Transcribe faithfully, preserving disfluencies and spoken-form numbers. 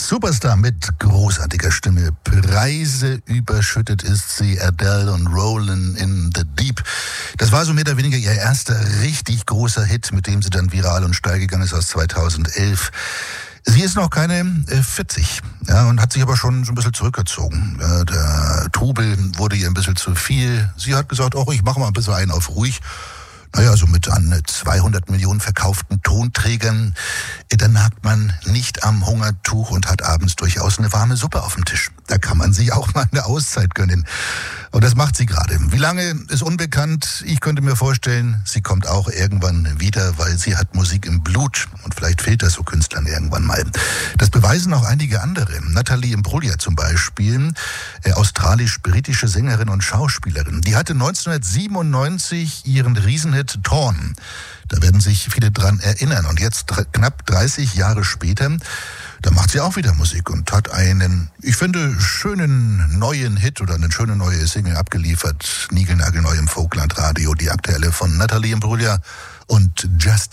Superstar mit großartiger Stimme. Preise überschüttet ist sie, Adele und Rollin' in the Deep. Das war so mehr oder weniger ihr erster richtig großer Hit, mit dem sie dann viral und steil gegangen ist aus zweitausendelf. Sie ist noch keine äh, vierzig, ja, und hat sich aber schon so ein bisschen zurückgezogen. Ja, der Trubel wurde ihr ein bisschen zu viel. Sie hat gesagt, oh, ich mache mal ein bisschen einen auf ruhig. Naja, so mit an zweihundert Millionen verkauften Tonträgern, da nagt man nicht am Hungertuch und hat abends durchaus eine warme Suppe auf dem Tisch. Da kann man sich auch mal eine Auszeit gönnen. Und das macht sie gerade. Wie lange ist unbekannt. Ich könnte mir vorstellen, sie kommt auch irgendwann wieder, weil sie hat Musik im Blut. Und vielleicht fehlt das so Künstlern irgendwann mal. Das beweisen auch einige andere. Natalie Imbruglia zum Beispiel, äh, australisch-britische Sängerin und Schauspielerin. Die hatte neunzehnhundertsiebenundneunzig ihren Riesenhit Torn. Da werden sich viele dran erinnern. Und jetzt dr- knapp dreißig Jahre später, da macht sie auch wieder Musik und hat einen, ich finde, schönen neuen Hit oder eine schöne neue Single abgeliefert. Niegelnagelneu im Folklandradio, die aktuelle von Natalie Imbruglia und Just